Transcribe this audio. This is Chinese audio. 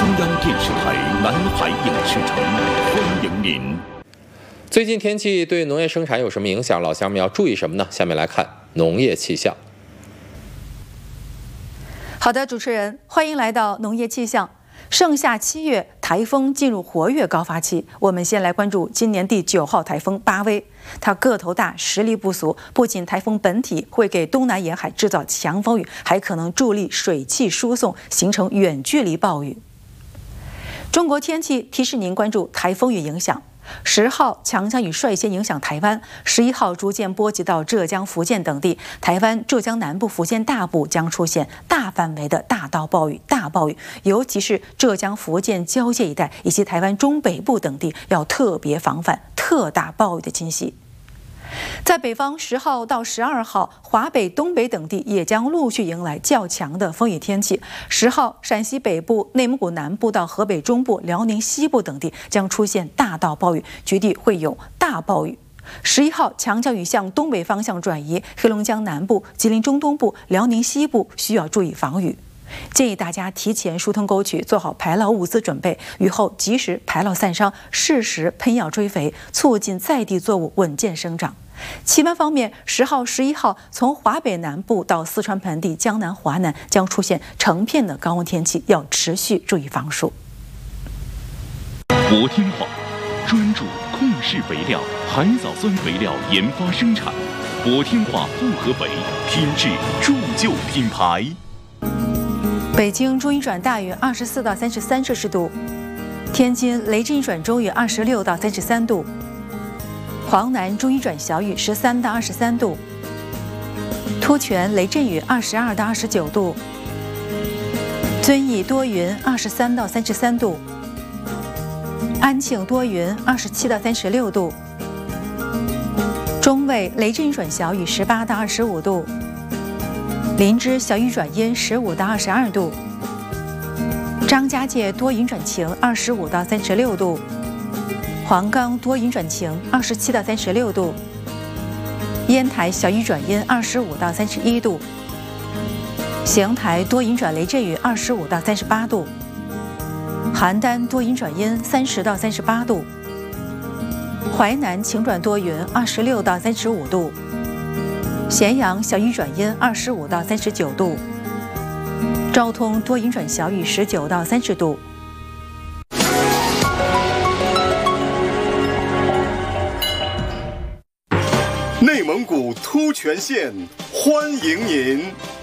央电视台南海影视城欢迎您。 最近天气对农业生产有什么影响？老乡们要注意什么呢？下面来看农业气象。 好的，主持人，欢迎来到农业气象。盛夏7月，台风进入活跃高发期。我们先来关注今年第9号台风巴威，它个头大，实力不俗。不仅台风本体会给东南沿海制造强风雨，还可能助力水汽输送，形成远距离暴雨。中国天气提示您关注台风雨影响。10号强降雨率先影响台湾，11号逐渐波及到浙江、福建等地。台湾、浙江南部、福建大部将出现大范围的大到暴雨、大暴雨，尤其是浙江、福建交界一带以及台湾中北部等地要特别防范特大暴雨的侵袭。在北方10号到12号，华北、东北等地也将陆续迎来较强的风雨天气。10号，陕西北部、内蒙古南部到河北中部、辽宁西部等地将出现大到暴雨，局地会有大暴雨。11号，强降雨向东北方向转移，黑龙江南部、吉林中东部、辽宁西部需要注意防雨。建议大家提前疏通沟渠，做好排涝物资准备，雨后及时排涝散伤，适时喷药追肥，促进在地作物稳健生长。气温方面，10号、11号从华北南部到四川盆地、江南、华南将出现成片的高温天气，要持续注意防暑。 国天化专注控制肥料、海藻酸肥料研发生产，国天化复合肥，品质铸就品牌。 北京中一转大雨24到33摄氏度，天津雷阵雨转中雨26到33度，黄南中一转小雨13到23度，突泉雷阵雨22到29度，遵义多云23到33度，安庆多云27到36度，中卫雷阵雨转小雨18到25度，林芝小雨转阴15到22度，张家界多云转晴25到36度，黄冈多云转晴27到36度，烟台小雨转阴25到31度，邢台多云转雷阵雨25到38度，邯郸多云转阴30到38度，淮南晴转多云26到35度，咸阳小雨转阴25到39度，昭通多云转小雨19到30度。 内蒙古突泉县欢迎您。